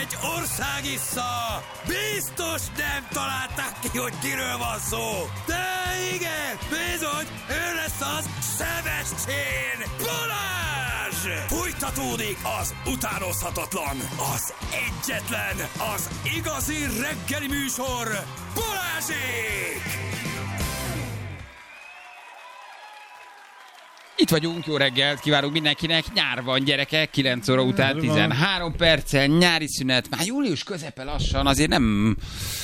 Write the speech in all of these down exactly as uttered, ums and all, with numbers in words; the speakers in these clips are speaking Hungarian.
egy országissza! Biztos nem találták ki, hogy kiről van szó! De igen, bizony, ő lesz az Sebestyén Balázs! Fújtatódik az utánozhatatlan, az egyetlen, az igazi reggeli műsor, Balázsék! Itt vagyunk, jó reggelt kívánunk mindenkinek, nyár van gyerekek, kilenc óra után tizenhárom perccel, nyári szünet, már július közepe lassan, azért nem...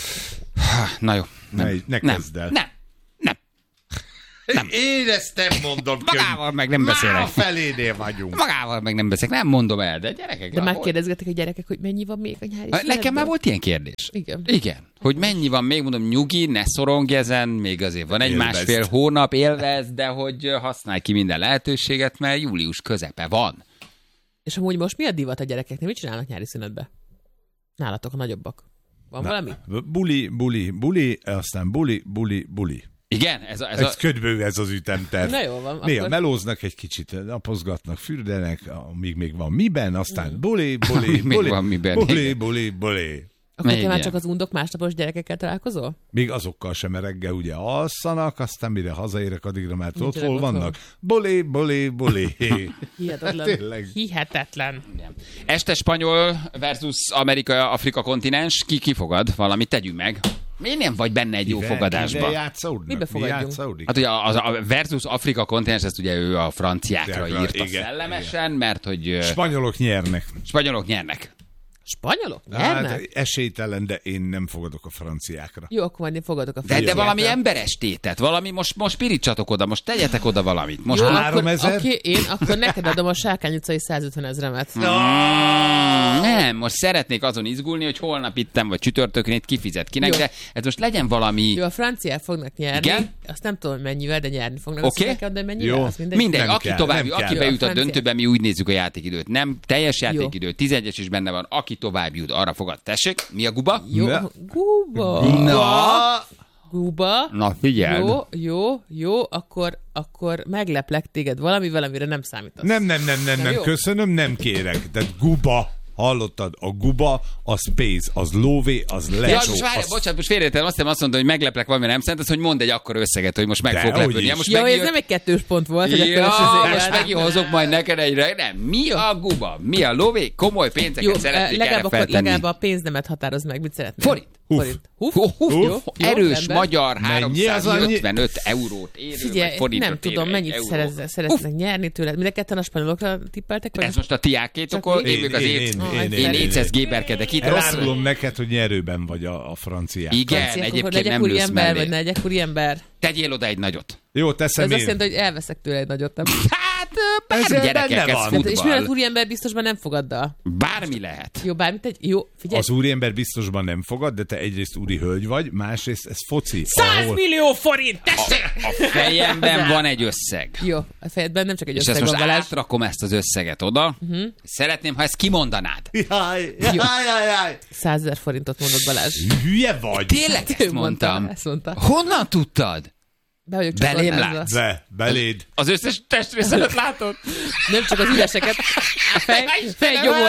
Na jó, nem, ne, ne nem, kezd el. nem, nem, nem. Én ezt nem mondom. Magával meg nem beszélek. Már a felénél vagyunk. Magával meg nem beszélek, nem mondom el, de gyerekek... De már kérdezgetik a gyerekek, hogy mennyi van még a nyári szünetben? Nekem már volt ilyen kérdés. Igen. Igen. Hogy mennyi van még, mondom, nyugi, ne szorongj ezen, még azért van egy Élvezd. másfél hónap, élvezd, de hogy használj ki minden lehetőséget, mert július közepe van. És amúgy most mi a divat a gyerekeknek? Mit csinálnak nyári szünetben? Nálatok a nagyobbak. Van Na, valami? Buli, buli, buli, aztán buli, buli, buli. Igen, ez a... Ez Ez, a... ez ködbő ez az ütemterv. Na jó van. Néha akkor... melóznak egy kicsit, napozgatnak, fürdenek, amíg még van miben, aztán buli, buli, Amíg még buli, van miben. buli, buli, buli. Akkor te már Igen. csak az undok másnapos gyerekekkel találkozol? Még azokkal sem, mert reggel ugye alszanak, aztán mire hazaérek, addigra már tudod, Nincsenek hol otthon. vannak. Buli, buli, buli. Hihetetlen. Tényleg. Hihetetlen. Este spanyol versus Amerika, Afrika kontinens, ki kifogad? Valamit tegyünk meg. Miért nem vagy benne egy jó Mivel- fogadásba? mivel játszódnak? Mibe Mi fogadjunk? játszódik? Hát ugye a, a versus Afrika kontinens, ezt ugye ő a franciákra Franciákra, írta igen, szellemesen, mert hogy ö, Spanyolok nyernek. spanyolok nyernek. Spanyolok? Nyernek? Hát esélytelen, de én nem fogadok a franciákra. Jó, akkor majd én fogadok a De, de franciákra. valami emberes tétet, valami, most, most pirítsatok oda, most tegyetek oda valamit. Most Jó, már... Három akkor, ezer? Oké, én akkor neked adom a Sárkány utcai százötven ezremet. Mm, nem, most szeretnék azon izgulni, hogy holnap ittem, vagy csütörtökön itt kifizet kinek, Jó. de ez most legyen valami... Jó, a franciák fognak nyerni. Igen? Azt nem tudom, hogy mennyivel, de nyerni fognak. Oké. Azt neked, de mennyivel? Jó. Azt mindegy. Mindegy, Nem aki kell, tovább, nem aki kell. bejut Jó, a a francia. döntőben, mi úgy nézzük a játékidőt. Nem teljes játékidő, tizenegyes is benne van, aki tovább jut, arra fogad. Tessék, mi a guba? Jó, Ne. Guba. Na, Guba. na figyeld. Jó, jó, jó, akkor, akkor megleplek téged valamivel, amire nem számítasz. Nem, nem, nem, nem, Nem nem, jó? köszönöm, nem kérek. De guba, hallottad? A guba, az pénz, az lóvé, az Ja, lecsó. most várj, az... bocsánat, most félreértem, azt hiszem azt mondta, hogy megleplek valami, nem szent, az, hogy mondd egy akkora összeget, hogy most meg De, fog lepődni. hogy Ja, is. most Jó, ez megjött- nem egy kettős pont volt, hogy akkor Ja, ez most azért megihozok majd neked egyre. Nem, mi a guba? Mi a lóvé? Komoly pénzeket Jó, szeretnék legalább, erre akkor, feltenni. legalább a pénznemet határoz meg, mit szeretnél? Forint. Forint. Huf. Hú, hú, Jó, hú, jó, erős rendben. magyar Mennyi az annyi? háromszázötvenöt eurót érő, vagy Figyelj, forintot nem tudom, érő mennyit euró. szerez, szeretnek nyerni tőled. Mind a ketten a spanyolokra tippeltek? Vagy? Ez most a tiákétokon, Csak én, én- még az én- én, én- én- én én- négyszáz géberkedek itt. Rossz. Elárulom neked, hogy nyerőben vagy a, a franciák. Igen, Franciák, akkor egyébként legyek nem úri lősz ember, vagy mellé. ne legyek úri ember. Tegyél oda egy nagyot. Jó, teszem Ez én. azt jelenti, hogy elveszek tőle egy nagyot. Nem? Hát, bármi Ezzel gyerekek, benne ez van. Tehát, és mivel az futball. úri ember biztosban nem fogaddal. Bármi lehet. Jó, bármit egy... Jó, figyelj. Az úriember biztosban nem fogad, de te egyrészt úri hölgy vagy, másrészt ez foci. száz ahol- millió forint, tessék! A fejemben van egy összeg. Jó, a fejedben nem csak egy És ezt összeg most van, Balázs. átrakom ezt az összeget oda. Uh-huh. Szeretném, ha ezt kimondanád. Jaj, jaj, jaj, jaj. százezer forintot mondott Balázs. Hülye vagy? Tényleg Ő ezt mondta, mondtam. ezt mondta. Honnan tudtad? Be vagyok Belém csatornázva. látsz? Be, beléd. Az összes testrészelet látod? Nem csak az üreseket. A fej, fej gyomor.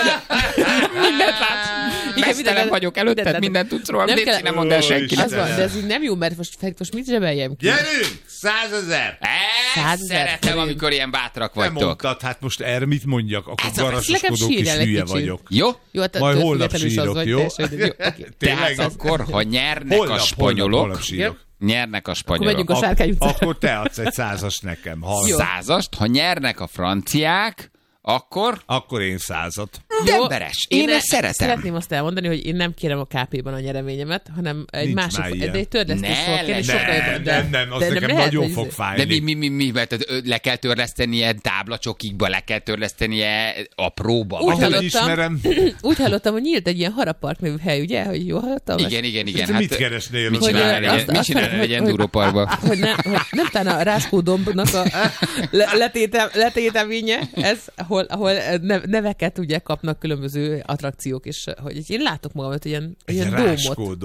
Mindent látsz. Mesztelen vagyok előtted, mindent mindent tudsz róla. Nem Légy kell- színe, mondd el Ó, senkinek. Az van, de ez így nem jó, mert most, most mit zsebeljem ki? Gyerünk! Százezer! Ezt Százezer szeretem, forint. amikor ilyen bátrak Nem vagytok. mondtad, hát most erre mit mondjak? Akkor Ez a- garasoskodó legalább kis sírjál egy hülye kicsit. vagyok. Jó? Jó, hát Majd ettől holnap függetlenül is az sírok, vagy, jó? teljesen mindegy. Jó, oké. Tehát Tényleg? akkor, ha nyernek a Holnap, holnap, spanyolok, holnap sírok. nyernek a Akkor spanyolok. megyünk a Sárkány utcára. Akkor te adsz egy százas nekem. Ha Jó. Százast, ha nyernek a franciák, akkor Akkor én százat. de Jó, emberes. Én e- ezt szeretem. Szeretném azt elmondani, hogy én nem kérem a ká pé-ban a nyereményemet, hanem egy Nincs másik, már ilyen. de egy törlesztés Ne, fog kérni, ne, sokkal Nem, jobb. De, nem, nem, az de nekem lehet, nagyon hogy- fog De fájni. mi, mi, mi, mi, mert ö, le kell törlesztenie táblacsokikba, le kell törlesztenie a próba. Úgy Vagy Ahogy hallottam. ismerem. Úgy hallottam, hogy nyílt egy ilyen Harapark nevű hely, ugye? Hogy jól hallottam? Igen, igen, igen. Te mit keresnél Mit ott? csinálnál Hogy, egy, azt- mit azt- csinálnál hogy- egy hogy- endúróparkba? Hogy nem, hogy nem talán a Rászkódombnak a le, letétem, letéteménye, ez, ahol, ahol nev, neveket ugye kapnak különböző attrakciók, és hogy én látok magamat ilyen, Egy ilyen dómot. ráskódomb.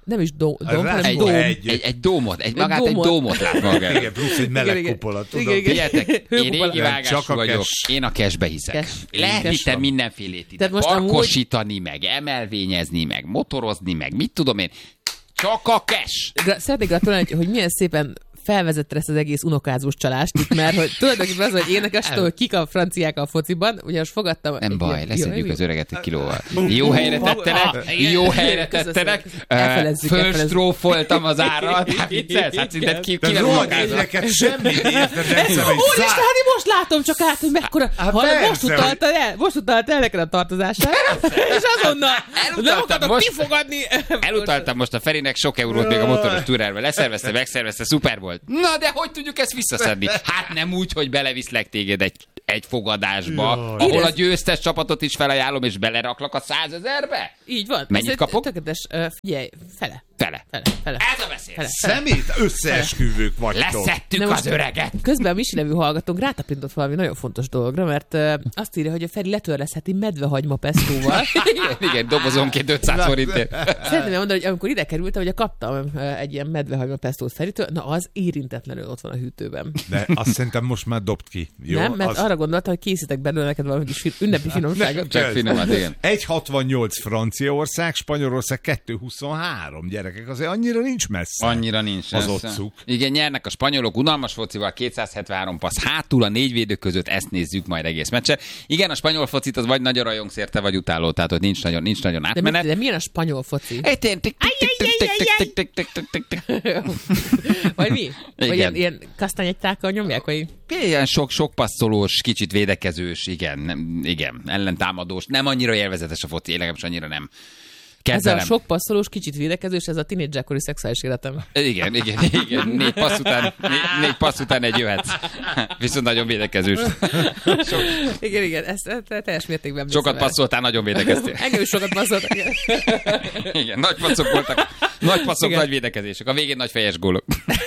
Nem is dóm, dóm hanem egy, dóm. Egy, egy, egy dómot, egy, magát egy dómot. dómot lát maga. Igen, plusz egy meleg Igen, kupola, igen. tudod. Igen, igen. Figyeljetek, én Hőkupola. régi vágású Csak a vagyok, cash. én a cashbe hiszek. Cash. Lehet Cash itt van. mindenfélét itt. Tehát most Parkosítani, meg emelvényezni, meg motorozni, meg mit tudom én. Csak a cash. Gra- Szeretnék gratulálni, hogy, hogy milyen szépen felvezette ezt az egész unokázós csalást itt, mert hogy tulajdonképpen az, hogy énekestől, hogy kik a franciák a fociban, ugye most fogadtam... Nem egy baj, ilyen- leszedjük jó, az jó. öreget egy kilóval. Jó helyre tettenek, jó helyre tettenek. Elfelezzük, elfelezzük. Fölstrófoltam az árat. Hát viccelsz, hát szinte ki, De ki nem rohadt unokázol. érdeket semmit érted, nem szemben. Úristen, hát én most látom csak át, hogy mekkora... Hát Ha persze, most utalta el, most utalta el neked a tartozására, és azonnal nem Elutaltam akartam most. kifogadni. Elutaltam most a Ferinek sok eurót még a motoros túrára. Leszervezte, megszervezte, szuper volt. Na de hogy tudjuk ezt visszaszedni? Hát nem úgy, hogy beleviszlek téged egy, egy fogadásba, Jaj. ahol a Érez- győztes csapatot is felajánlom, és beleraklak a százezerbe? Így van. Mennyit Ez egy kapok? Tökéletes, uh, figyelj, fele. Fele. Fele, fele. Ez a beszél. Fele. Szemét összeesküvők vagytok. Leszettük Na az most- öreget. Közben a Misi nevű hallgatónk rátapintott valami nagyon fontos dologra, mert uh, azt írja, hogy a Feri letörleszheti medvehagyma pestóval. Igen, igen, dobozonként ötszáz forintért. Szeretném elmondani, hogy amikor ide kerültem, hogy kaptam uh, egy ilyen medvehagyma pestót Feritől, na az érintetlenül ott van a hűtőben. De azt szerintem most már dobd ki. Jó? Nem, mert az... arra gondoltam, hogy készítek belőle neked valami kis fi- ünnepi finomságot. Csak finomat, igen. egy hatvannyolc Franciaország, Spanyolország kettő huszonhárom, gyerekek, azért annyira nincs messze. Annyira nincs. Az ez. otcuk. Igen, nyernek a spanyolok, unalmas focival, kétszázhetvenhárom passz hátul a négy védő között, ezt nézzük majd egész meccset. Igen, a spanyol focit az vagy nagyon rajongsz érte, vagy utáló, tehát ott nincs nagyon, nincs nagyon De, mi, átmenet. de milyen a spanyol foci? Egy ilyen tik, tik, tik, tik, tik, tik, tik, tik, tik, tik, tik. Vagy mi? Vagy Igen. ilyen, ilyen kasztányegytákkal nyomják, vagy... Ilyen sok, sok passzolós, kicsit védekezős, igen, nem, igen, ellentámadós, nem annyira élvezetes a foci, én legalábbis annyira nem. Ez a Kezelem. sok passzolós, kicsit védekezős, ez a tínédzserkori szexuális életem. Igen, igen, igen. Négy passz után, négy, négy passz után egy jöhetsz. Viszont nagyon védekezős. Sok, Igen, igen, ezt, ezt teljes mértékben sokat visszaver. passzoltál, nagyon védekeztél. Engem is sokat passzoltak. Igen. Igen, nagy passzok voltak. Nagy passzok, Igen. nagy védekezések. A végén nagy fejes gólok.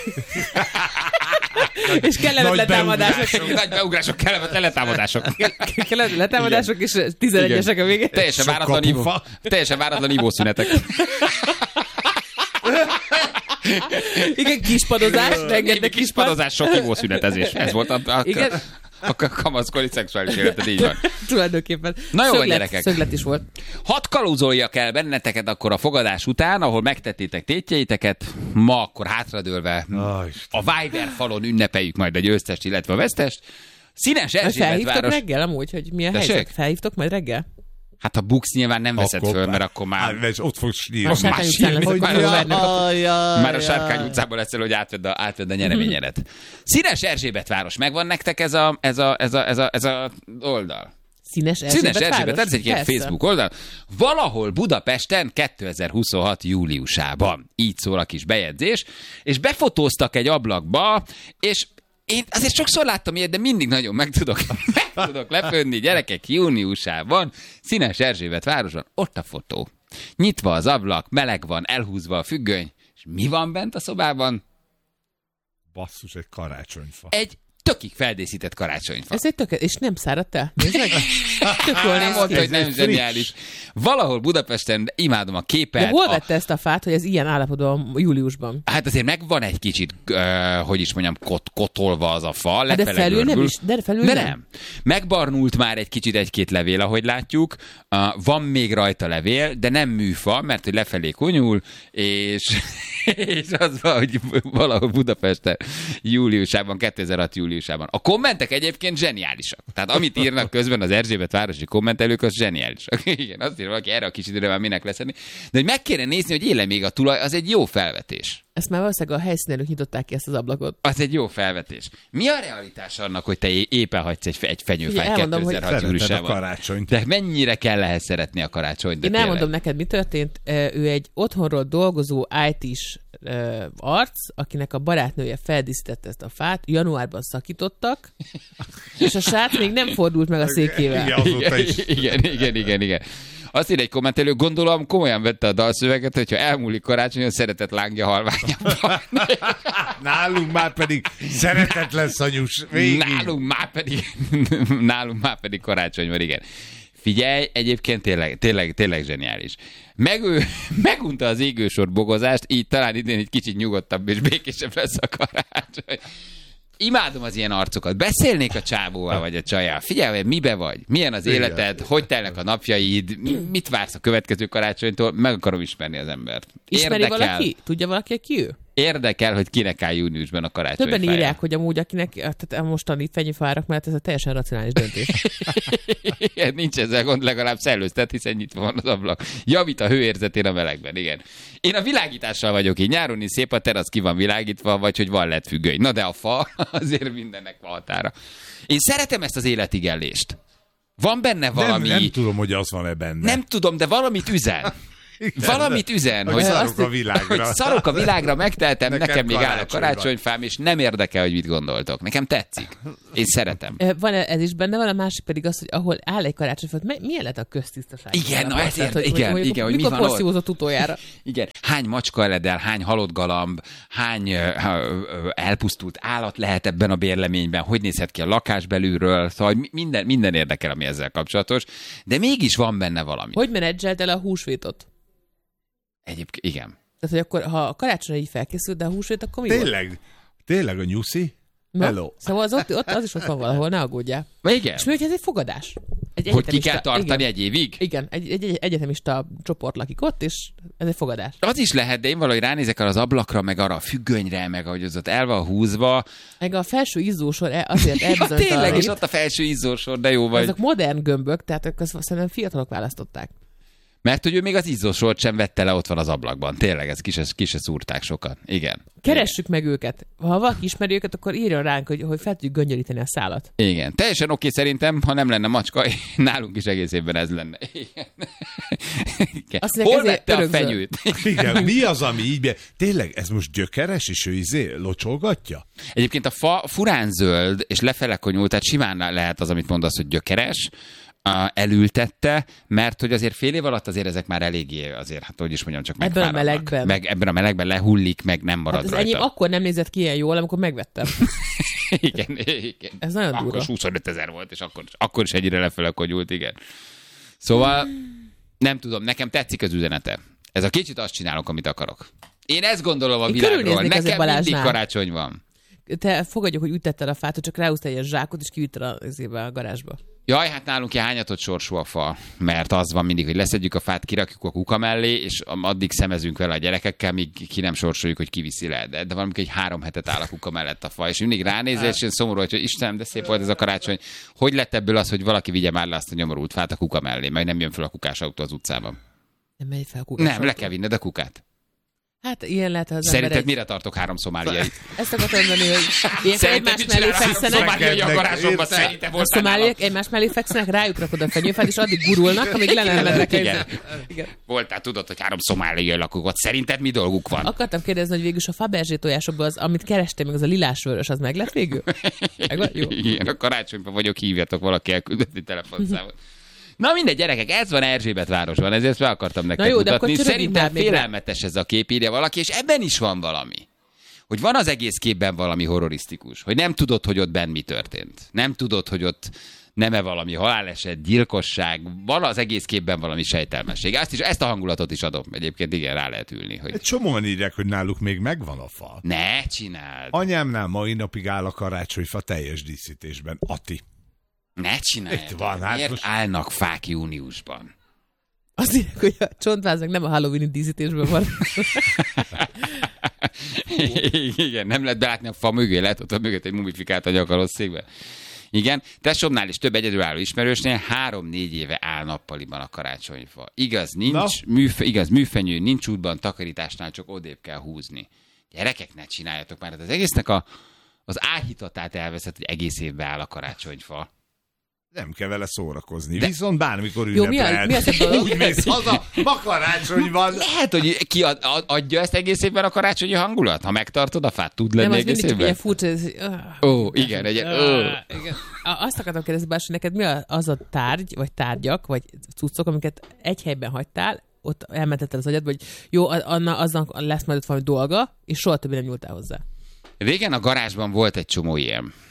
És kellemetlen Nagy támadások. Nagy beugrások, kellemetlen letámadások. Kellemetlen letámadások, és tizenegyesek a végén. Teljesen Sok váratlan ivó. kapufa. Teljesen váratlan ivószünetek. Igen, kispadozás, rengeteg kispad. Kispadozás, sok ivószünetezés. Ez volt a, a, Igen. a, a kamaszkori szexuális életed, így van. Tulajdonképpen. Na jó van, Szöglet- gyerekek. Szöglet is volt. Hadd kalózoljak el benneteket akkor a fogadás után, ahol megtettétek tétjeiteket. Ma akkor hátradőlve Aj, a Viber falon ünnepeljük majd a győztest, illetve a vesztest. Színes Mert Erzsébet felhívtok város. reggel amúgy, hogy milyen Tessék? helyzet? Felhívtok majd reggel? Hát a Bux nyilván nem veszed föl, mert akkor már... Hát, és ott fogsz sírni. A Sárkány utcán lesz, Hogy akkor már- vernek a- Már a Sárkány utcában leszel, hogy átvedd a, átvedd a nyereményedet. Színes Erzsébet város. Megvan nektek ez a, ez a, ez a, ez a, ez a oldal? Színes Erzsébet Színes Erzsébet, város? ez egy ilyen Persze. Facebook oldal. Valahol Budapesten kétezer-huszonhat júliusában. Így szól a kis bejegyzés. És befotóztak egy ablakba, és én azért sokszor láttam ilyet, de mindig nagyon meg tudok, meg tudok lepődni. Gyerekek, júniusában, Színes Erzsébet városon, ott a fotó. Nyitva az ablak, meleg van, elhúzva a függöny, és mi van bent a szobában? Basszus, egy karácsonyfa. Egy tökig feldészített karácsonyfa. Ez egy tökélet, és nem száradt el? Nézd meg. Tök jól Nem néz mondta, ki. hogy nem friss. zseniális. Valahol Budapesten, de imádom a képet. De hol a- vette ezt a fát, hogy ez ilyen állapotban júliusban? Hát azért megvan egy kicsit, uh, hogy is mondjam, kot, kotolva az a fa, Hát de lefele felül nem görbül. is, de felül De nem. nem. Megbarnult már egy kicsit egy-két levél, ahogy látjuk. Uh, van még rajta levél, de nem műfa, mert hogy lefelé konyul, és, és az van, hogy valahol Budapesten júliusában, kétezer-hat júliusában. A kommentek egyébként zseniálisak. Tehát amit írnak közben az Erzsébet városi kommentelők, az zseniálisak. Igen, azt írja valaki, erre a kis időre már minek leszedni. De hogy meg kéne nézni, hogy éle még a tulaj, az egy jó felvetés. Ezt már valószínűleg a helyszínelők nyitották ki ezt az ablakot. Az egy jó felvetés. Mi a realitás annak, hogy te é- éppen hagysz egy, egy fenyőfájt Figyelj, elmondom, hogy kétezer-hat Szereted a júliusában? karácsonyt. De mennyire kell ehhez szeretni a karácsonyt? De Én tényleg. elmondom neked, mi történt. Ö, Ő egy otthonról dolgozó í té-s ö, arc, akinek a barátnője feldíszítette ezt a fát, januárban szakítottak, és a srác még nem fordult meg a székével. Igen, azóta is. Igen, igen, igen, igen. Azt ír egy kommentelő, gondolom komolyan vette a dalszöveget, hogyha elmúlik karácsonyon, szeretett lángja halványabban. Nálunk már pedig szeretetlen szanyus. Végig. Nálunk már pedig, nálunk már pedig karácsony van, igen. Figyelj, egyébként tényleg, tényleg, tényleg zseniális. Meg ő megunta az égősor bogozást, így talán idén egy kicsit nyugodtabb és békésebb lesz a karácsony. Imádom az ilyen arcokat. Beszélnék a csávóval vagy a csajjal. Figyelj, hogy mibe vagy, milyen az életed, hogy telnek a napjaid, mit vársz a következő karácsonytól, meg akarom ismerni az embert. Ismeri Érdekel, valaki? Tudja valaki, ki ő? érdekel, hogy kinek áll júniusban a karácsony. Többen írják, hogy amúgy akinek, tehát a mostani fenyőfárak mellett ez a teljesen racionális döntés. Igen, nincs ezzel gond, legalább szellőztet, hiszen nyitva van az ablak. Javít a hőérzetén a melegben, igen. Én a világítással vagyok így. Nyáron is szép a terasz, ki van világítva, vagy hogy van lett függöny. Na de a fa azért mindennek van határa. Én szeretem ezt az életigellést. Van benne valami... Nem, nem tudom, hogy az van-e benne. Nem tudom, de valamit üzen. Igen, valamit üzen, hogy, hogy szarok azt, a világra. Hogy szarok a világra, megteltem, nekem, nekem még áll a karácsony karácsonyfám, és nem érdekel, hogy mit gondoltok. Nekem tetszik. Én szeretem. Van ez is benne, van a másik pedig az, hogy ahol áll egy karácsonyfa, milyen lett a köztisztaság? Igen, na ezért, hogy, igen, hogy, igen, hogy mi mikor van ott. porszívózott utoljára? Igen, hány macska eledel, hány halott galamb, hány uh, uh, elpusztult állat lehet ebben a bérleményben, hogy nézhet ki a lakás belülről, szóval minden, minden érdekel, ami ezzel kapcsolatos, de mégis van benne valami. Hogy menedzselt el a húsvétot? Egyébként, igen. Tehát, hogy akkor, ha a karácsonyra így felkészült, de a húsvét, akkor mi Tényleg? volt? Tényleg a nyuszi? No, Hello. szóval az, ott, ott, az is ott van valahol, ne aggódjál. Igen. És mi, hogy ez egy fogadás? Egy hogy ki kell tartani igen, egy évig? Igen, egy, egy, egy egyetemista csoport lakik ott, és ez egy fogadás. Az is lehet, de én valahogy ránézek arra az ablakra, meg arra a függönyre, meg ahogy az ott el van húzva. Meg a felső izzósor e- azért Ja, elbizonytalanít. tényleg, és ott a felső izzósor, de jó vagy. Azok modern gömbök, tehát ők azt szerintem fiatalok választották. Mert hogy ő még az izzósort sem vette le, ott van az ablakban. Tényleg, ez ki se, ki se szúrták sokat. Igen. Keressük meg őket. Ha valaki ismeri őket, akkor írjon ránk, hogy, hogy fel tudjuk göngyölíteni a szálat. Igen. Teljesen oké szerintem, ha nem lenne macska, nálunk is egész évben ez lenne. Igen. Igen. Azt mondják, Hol vette a örökzöld. fenyőt? Igen, mi az, ami így... Be... Tényleg, ez most gyökeres, és ő izé locsolgatja? Egyébként a fa furán zöld, és lefele konyult, tehát simán lehet az, amit mondasz, hogy gyökeres, elültette, mert hogy azért fél év alatt azért ezek már eléggé, azért, hát hogy is mondjam, csak Ebben a megfáradnak. melegben. Meg ebben a melegben lehullik, meg nem marad Hát az rajta. enyém akkor nem nézett ki ilyen jól, amikor megvettem. Igen, igen. Ez nagyon akkor durva. is huszonöt ezer volt, és akkor, akkor is egyre lefele konyult, igen. Szóval nem tudom, nekem tetszik az üzenete. Ez a kicsit azt csinálok, amit akarok. Én ezt gondolom a Én világról. körülnéznék azért Nekem mindig Balázsnál. karácsony van. Te fogadjuk, hogy úgy tetted a fát, hogy csak ráhúztál egy zsákot, és kivitted a, a garázsba. Jaj, hát nálunk ilyen hányatott sorsú a fa, mert az van mindig, hogy leszedjük a fát, kirakjuk a kuka mellé, és addig szemezünk vele a gyerekekkel, míg ki nem sorsoljuk, hogy kiviszi le. De, de valamikor egy három hetet áll a kuka mellett a fa, és mindig ránéz, és én szomorú, hogy Istenem, de szép volt ez a karácsony. Hogy lett ebből az, hogy valaki vigye már le azt a nyomorult fát a kuka mellé, meg nem jön fel a kukás autó az utcában? Nem megy fel a kukás Nem, autó. le kell vinned a kukát. Hát ilyen lehet az Szerinted ember egy... mire tartok három szomáliait? Ezt akartam mondani, hogy ilyenkor egymás mellé fekszenek, Szomáliai a garázsomban, Érted? szerintem a voltál szomáliak egymás mellé fekszenek, rájuk rakod a fenyőfát, és addig gurulnak, amíg le nem mennek. Igen. Igen. Voltál, tudod, hogy három szomáliai lakók ott. Szerinted mi dolguk van? Akartam kérdezni, hogy végül is a Fabergé tojásokban az, amit kerestél, meg az a lilás-vörös, az meg lett végül? Megvan? Jó. Igen, a karácsonyban vagyok, hívjatok valaki elküldött telefonszámot. Na mindegy, gyerekek, ez van Erzsébetvárosban, ezért fel akartam nektek Na jó, de akkor mutatni. csörögjünk Szerintem már még rá. félelmetes ez a kép, írja valaki, és ebben is van valami. Hogy van az egész képben valami horrorisztikus. Hogy nem tudod, hogy ott benn mi történt. Nem tudod, hogy ott nem-e valami haláleset, gyilkosság, van az egész képben valami sejtelmesség. Ezt, is, ezt a hangulatot is adom. Egyébként igen, rá lehet ülni. Hogy... Egy csomóan írják, hogy náluk még megvan a fa. Ne csináld! Anyámnál mai napig áll a karácsonyfa teljes díszítésben. Ati. Ne csináld! Itt van, hát Miért most- állnak fák júniusban? Azt írják, hogy a csontváznak nem a Halloween-i díszítésben van. Igen, nem lehet belátni a fa mögé, lehet ott a mögött egy mumifikált a nyakarosszékben. Igen, tesómnál is több egyedülálló ismerősnél három-négy éve áll nappaliban a karácsonyfa. Igaz, nincs, műfe, igaz, műfenyő, nincs útban, takarításnál csak odébb kell húzni. Gyerekek, ne csináljatok már, hát az egésznek a, az áhítatát elveszett, hogy egész évben áll a karácsonyfa. Nem kell vele szórakozni. De- Viszont bármikor Jó, mi a- ünnepeled. mi az a dolog? Úgy mész haza, ma karácsony van. Lehet, hogy ki ad, ad, adja ezt egész évben a karácsonyi hangulat? Ha megtartod a fát, tud lenni Nem, az egész mindig csak ilyen évben? furcsa. Ez... Ó, igen, egy ó. Igen. A- Azt akartam kérdezni, Bási, neked mi a- az a tárgy, vagy tárgyak, vagy cuccok, amiket egy helyben hagytál, ott elmentetted az agyadba, hogy jó, a- anna, aznak lesz majd ott valami dolga, és soha többé nem nyúltál hozzá. Régen a garázsban volt egy csomó ilyen.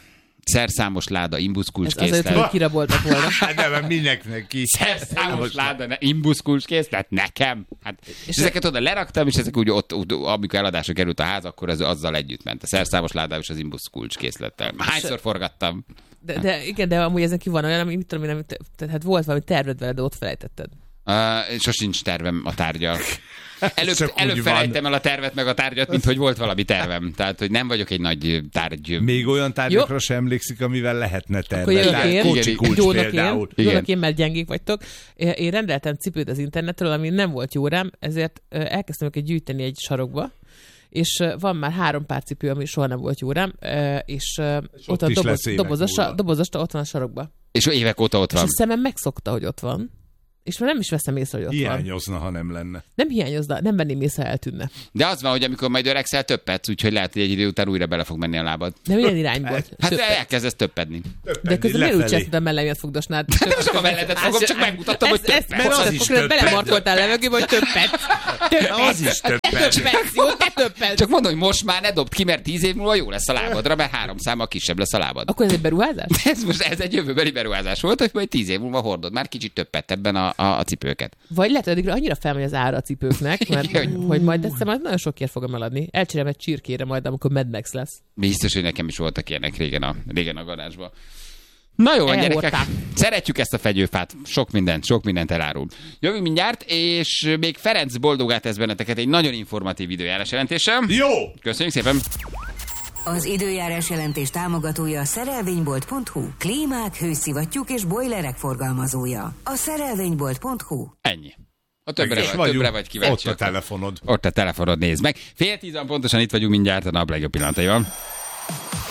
szerszámos láda, Ez imbuszkulcskészlet. azért, hogy kiraboltak volna. Hát de mert mindenkinek ki. Szerszámos láda, ne, imbuszkulcskészlet nekem. Hát, és És ezeket oda leraktam, és ezek úgy ott, ott, amikor eladásra került a ház, akkor az, azzal együtt ment. A szerszámos ládám és az imbuszkulcskészlettel. Hányszor forgattam? De, de igen, de amúgy ezen ki van olyan, ami mit tudom én, amit, tehát volt valami terved vele, de ott felejtetted. Uh, sosincs tervem a tárgyal. Előbb, Csak úgy előbb van. felejtem el a tervet meg a tárgyat, mint hogy volt valami tervem. Tehát, hogy nem vagyok egy nagy tárgy. Még olyan tárgyakra sem emlékszik, amivel lehetne Akkor jövök tervezni. én. Kocsi kulcs Jónak például. én, Igen. jónak én, mert gyengék vagytok. Én rendeltem cipőt az internetről, ami nem volt jó rám, ezért ö, elkezdtem őket gyűjteni egy sarokba, és ö, van már három pár cipő, ami soha nem volt jó rám, ö, és, ö, És ott ott a is doboz, lesz évek dobozosa, múlva. dobozosta ott van a sarokba. És évek óta ott És van. a szemem megszokta, hogy ott van. És már nem is veszem észre, hogy ott van. Hiányozna, ha nem lenne. Nem hiányozna, nem venném észre, ha eltűnne. De az van, hogy amikor majd öregszel, többet, úgyhogy lehet, hogy egy idő után újra bele fog menni a lábad. De milyen irányból? Hát Több- elkezdesz többedni. De közben miért úgy Lefelé. csináltad a mellemet fogdosnád? Nem csak a melledet fogom, csak megmutattam, hogy ezt, ezt, többet. ezt, Az ezt, is konkrétan több belemarkoltál levegőbe, hogy több perc. Több Az is több perc. Több perc, jó? Te több perc. Csak mondom, hogy most már ne dobd ki, mert tíz év múlva jó lesz a lábadra, mert három számmal kisebb lesz a lábad. Akkor ez egy beruházás? Ez most ez egy jövőbeli beruházás volt, hogy majd tíz év múlva hordod már kicsit többet ebben a, a, a cipőket. Vagy lehet, hogy addigra annyira felmegy az ára a cipőknek, mert Igen. hogy majd egyszer majd nagyon sokért fogom eladni. Elcserélem egy csirkére majd, amikor Mad Max lesz. Biztos, hogy nekem is voltak ilyenek régen a, régen a garázsban. Na jó, van, gyerekek, Elhordták. szeretjük ezt a fegyőfát, sok mindent, sok mindent elárul. Jövünk mindjárt, és még Ferenc boldogát tesz benneteket egy nagyon informatív időjárás jelentéssel. Jó! Köszönjük szépen! Az időjárás jelentés támogatója a szerelvénybolt pont hu. Klímák, hőszivattyúk és bojlerek forgalmazója. A szerelvénybolt pont hu. Ennyi. A többre, És vagy, vagyunk. többre vagy kíváncsi. Ott a telefonod. Ott a telefonod, nézd meg. Fél tízan pontosan itt vagyunk mindjárt a nap legjobb pillanataival.